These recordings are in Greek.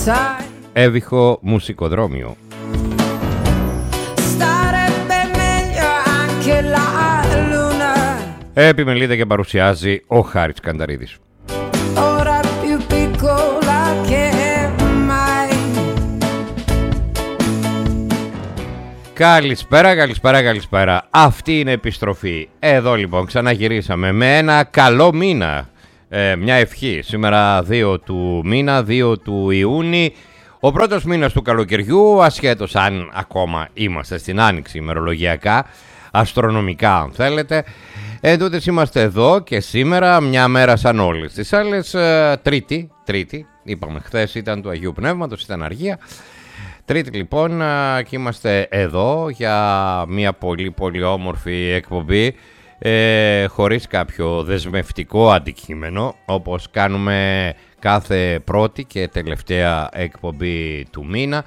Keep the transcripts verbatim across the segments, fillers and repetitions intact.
Έβυχο μουσικοδρόμιο. Επιμελείται και παρουσιάζει ο Χάρης Κανταρίδης. Καλησπέρα, καλησπέρα, καλησπέρα. Αυτή είναι επιστροφή. Εδώ λοιπόν ξαναγυρίσαμε με ένα καλό μήνα. Ε, μια ευχή. Σήμερα δύο του μήνα, δύο του Ιούνιου. Ο πρώτος μήνας του καλοκαιριού, ασχέτως αν ακόμα είμαστε στην άνοιξη ημερολογιακά, αστρονομικά αν θέλετε. Εν τούτες είμαστε εδώ και σήμερα μια μέρα σαν όλες τις άλλες. ε, Τρίτη, Τρίτη, είπαμε χθες ήταν του Αγίου Πνεύματος, ήταν αργία. Τρίτη λοιπόν και είμαστε εδώ για μια πολύ πολύ όμορφη εκπομπή, ε, χωρίς κάποιο δεσμευτικό αντικείμενο, όπως κάνουμε κάθε πρώτη και τελευταία εκπομπή του μήνα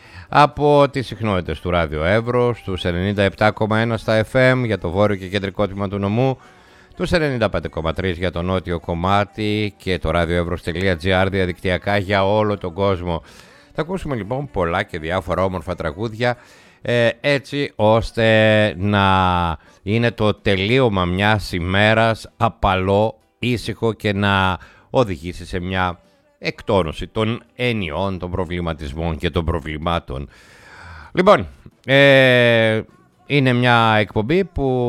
από τις συχνότητες του Ράδιο Εύρος, στους ενενήντα επτά κόμμα ένα στα εφ εμ για το βόρειο και κεντρικό τμήμα του νομού, τους ενενήντα πέντε κόμμα τρία για το νότιο κομμάτι και το radioevros.gr διαδικτυακά για όλο τον κόσμο. Θα ακούσουμε λοιπόν πολλά και διάφορα όμορφα τραγούδια, ε, έτσι ώστε να είναι το τελείωμα μιας ημέρας απαλό, ήσυχο και να οδηγήσει σε μια εκτόνωση των ενιών, των προβληματισμών και των προβλημάτων. Λοιπόν, ε, είναι μια εκπομπή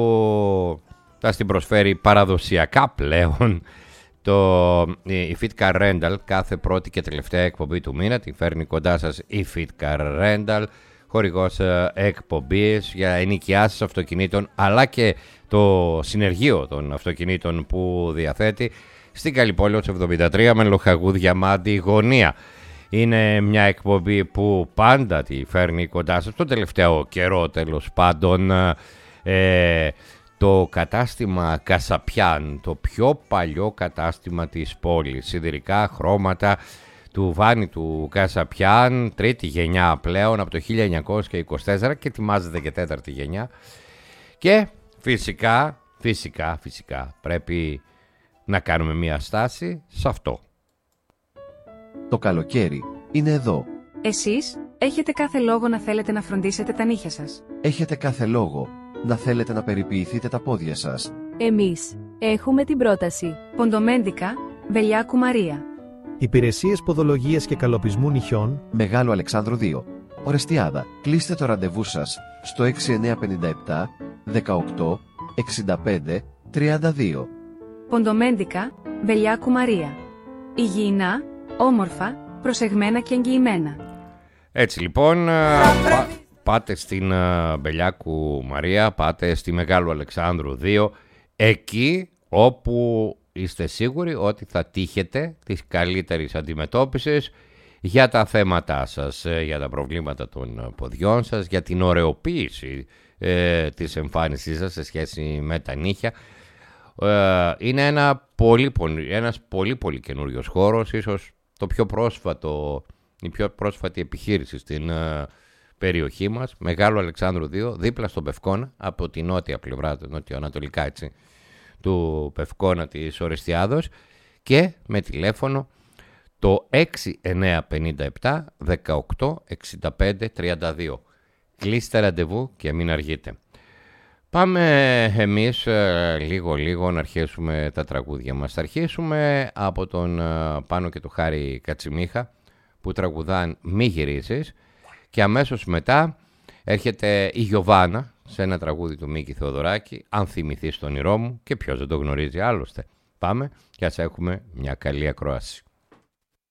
που θα στην προσφέρει παραδοσιακά πλέον το, η Fitcar Rental. Κάθε πρώτη και τελευταία εκπομπή του μήνα την φέρνει κοντά σας η Fitcar Rental, χορηγός εκπομπής για ενοικιάσεις αυτοκινήτων, αλλά και το συνεργείο των αυτοκινήτων που διαθέτει στην Καλλιπόλεως εβδομήντα τρία με Λοχαγούδια Μάντη γωνία. Είναι μια εκπομπή που πάντα τη φέρνει κοντά σας, το τελευταίο καιρό τέλος πάντων, ε, το κατάστημα Κασαπιάν, το πιο παλιό κατάστημα της πόλης. Σιδηρικά χρώματα του Βάνη του Κασαπιάν, τρίτη γενιά πλέον από το χίλια εννιακόσια είκοσι τέσσερα και ετοιμάζεται και τέταρτη γενιά. Και φυσικά, φυσικά, φυσικά πρέπει να κάνουμε μια στάση σε αυτό. Το καλοκαίρι είναι εδώ. Εσείς έχετε κάθε λόγο να θέλετε να φροντίσετε τα νύχια σας. Έχετε κάθε λόγο να θέλετε να περιποιηθείτε τα πόδια σας. Εμείς έχουμε την πρόταση. Ποντομέντικα, Βελιάκου Μαρία. Υπηρεσίες ποδολογίας και καλοπισμού νυχιών. Μεγάλο Αλεξάνδρου δύο. Ορεστιάδα. Κλείστε το ραντεβού σας στο έξι εννιά πέντε επτά δεκαοκτώ εξήντα πέντε τριάντα δύο. Ποντομέντικα, Βελιάκου Μαρία. Υγιεινά, όμορφα, προσεγμένα και εγγυημένα. Έτσι λοιπόν, πά, πάτε στην Μπελιάκου Μαρία, πάτε στη Μεγάλου Αλεξάνδρου δύο, εκεί όπου είστε σίγουροι ότι θα τύχετε της καλύτερης αντιμετώπισης για τα θέματά σας, για τα προβλήματα των ποδιών σας, για την ωραιοποίηση ε, της εμφάνισής σας σε σχέση με τα νύχια. Είναι ένα πολύ, πολύ, ένας πολύ πολύ καινούριος χώρος, ίσως το πιο πρόσφατο, η πιο πρόσφατη επιχείρηση στην uh, περιοχή μας, Μεγάλο Αλεξάνδρου δύο, δίπλα στον Πευκόνα, από τη νότια πλευρά, νοτιοανατολικά έτσι, του Πευκόνα της Ορεστιάδος, και με τηλέφωνο το έξι εννιά πέντε επτά δεκαοκτώ εξήντα πέντε τριάντα δύο. Κλείστε ραντεβού και μην αργείτε. Πάμε εμείς ε, λίγο λίγο να αρχίσουμε τα τραγούδια μας. Θα αρχίσουμε από τον ε, Πάνο και του Χάρη Κατσιμίχα που τραγουδάν «Μη γυρίσεις», και αμέσως μετά έρχεται η Γιωβάνα σε ένα τραγούδι του Μίκη Θεοδωράκη, «Αν θυμηθείς το όνειρό μου», και ποιος δεν το γνωρίζει άλλωστε. Πάμε και ας έχουμε μια καλή ακρόαση.